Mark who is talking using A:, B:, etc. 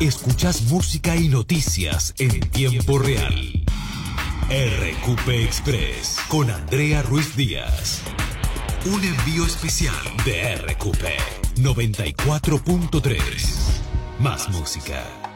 A: Escuchás música y noticias en tiempo real. RQP Express con Andrea Ruiz Díaz. Un envío especial de RQP 94.3. Más música.